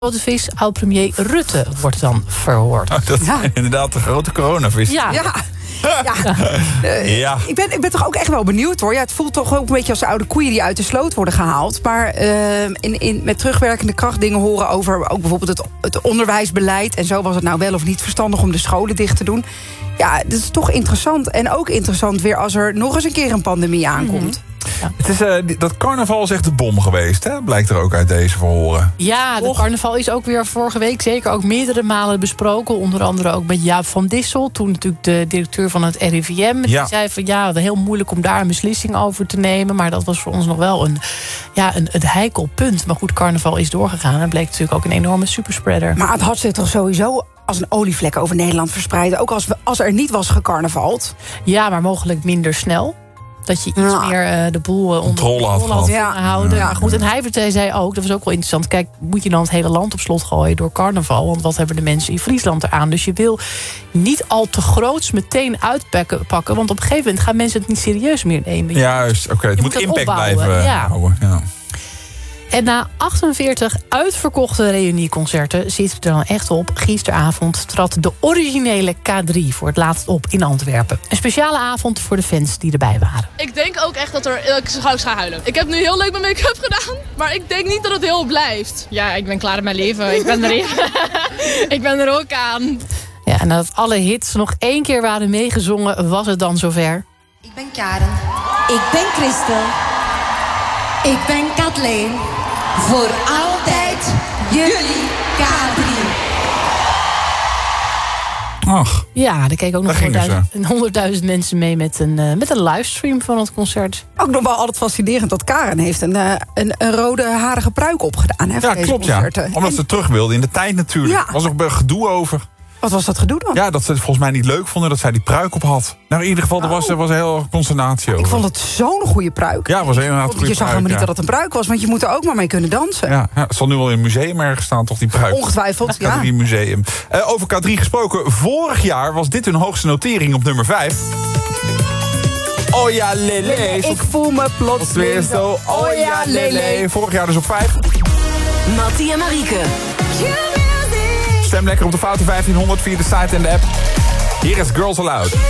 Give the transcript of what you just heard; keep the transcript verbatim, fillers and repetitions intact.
grote vis, oud-premier Rutte wordt dan verhoord. Oh, dat is Ja. inderdaad de grote coronavis. Ja, Ja. Ja. Uh, Ja. ik, ben, ik ben toch ook echt wel benieuwd hoor. Ja, het voelt toch ook een beetje als de oude koeien die uit de sloot worden gehaald. Maar uh, in, in, met terugwerkende kracht dingen horen over ook bijvoorbeeld het, het onderwijsbeleid. En zo was het nou wel of niet verstandig om de scholen dicht te doen. Ja, dat is toch interessant. En ook interessant weer als er nog eens een keer een pandemie aankomt. Mm-hmm. Ja. Het is, uh, die- dat carnaval is echt de bom geweest, hè? Blijkt er ook uit deze verhoren. Ja, de carnaval is ook weer vorige week zeker ook meerdere malen besproken. Onder andere ook met Jaap van Dissel. Toen natuurlijk de directeur van het R I V M. Ja. Die zei van ja, heel moeilijk om daar een beslissing over te nemen. Maar dat was voor ons nog wel een, ja, een, een heikel punt. Maar goed, carnaval is doorgegaan. En bleek natuurlijk ook een enorme superspreader. Maar het had zich toch sowieso als een olievlek over Nederland verspreiden. Ook als, we, als er niet was gecarnavald. Ja, maar mogelijk minder snel. Dat je iets Ja. meer uh, de boel uh, onder Controle had controle had gehad. kunnen Ja. houden. Ja. Maar goed, en hij vertelde- zei ook, dat was ook wel interessant. Kijk, moet je dan het hele land op slot gooien door carnaval? Want wat hebben de mensen in Friesland eraan? Dus je wil niet al te groots meteen uitpakken. Pakken, want op een gegeven moment gaan mensen het niet serieus meer nemen. Juist, oké. Het Je moet moet het impact opbouwen, blijven ja. houden. Ja. En na achtenveertig uitverkochte reunieconcerten zit het er dan echt op. Gisteravond trad de originele K drie voor het laatst op in Antwerpen. Een speciale avond voor de fans die erbij waren. Ik denk ook echt dat er, ik gauw ga huilen. Ik heb nu heel leuk mijn make-up gedaan, maar ik denk niet dat het heel blijft. Ja, ik ben klaar met mijn leven. Ik ben er, ik ben er ook aan. Ja, en nadat alle hits nog één keer waren meegezongen, was het dan zover. Ik ben Karen. Ik ben Christel. Ik ben Kathleen. Voor altijd jullie K drie. Ach, Ja, er keken ook nog Daar gingen honderdduizend honderdduizend mensen mee met een, uh, met een livestream van het concert. Ook nog wel altijd fascinerend dat Karen heeft een, uh, een, een rode harige pruik opgedaan. Hè, voor ja, deze klopt, ja. concerten. Omdat En ze terug wilden in de tijd natuurlijk. Ja. Er was ook gedoe over. wat was dat gedoe dan? Ja, dat ze het volgens mij niet leuk vonden dat zij die pruik op had. Nou, in ieder geval, er was, er was een heel consternatie over. Ik vond het zo'n goede pruik. Ja, het was inderdaad een Want goede je zag pruik, helemaal niet ja. dat het een pruik was, want je moet er ook maar mee kunnen dansen. Ja, ja, het zal nu wel in een museum ergens staan, toch, die pruik? Ongetwijfeld, ja. K drie Museum. Uh, over K drie gesproken. Vorig jaar was dit hun hoogste notering op nummer vijf. Oh ja, lele. Ik voel me plots Weer zo. Oh ja, lele. Vorig jaar dus op vijf. Mattie en Marieke. Stem lekker op de Foute vijftienhonderd via de site en de app. Hier is Girls Aloud.